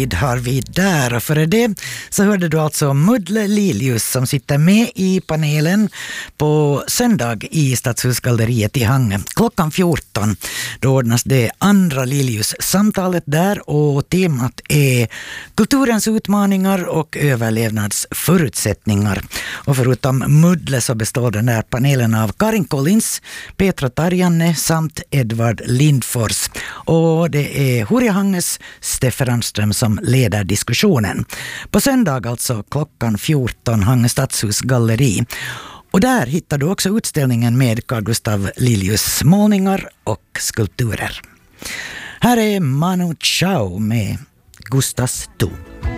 Frid har vi där, och före det så hörde du alltså Muddle Lilius som sitter med i panelen på söndag i Stadshusgalleriet i Hangö. Klockan 14 då ordnas det andra Lilius-samtalet där, och temat är kulturens utmaningar och överlevnadsförutsättningar. Och förutom Muddle så består den här panelen av Karin Collins, Petra Tarjanne samt Edvard Lindfors. Och det är Hurja Hangös Steffe Randström som leder diskussionen. På söndag alltså klockan 14, Hangö Stadshus galleri. Och där hittar du också utställningen med Carl Gustav Lilius målningar och skulpturer. Här är Manu Chao med Gustas Tu.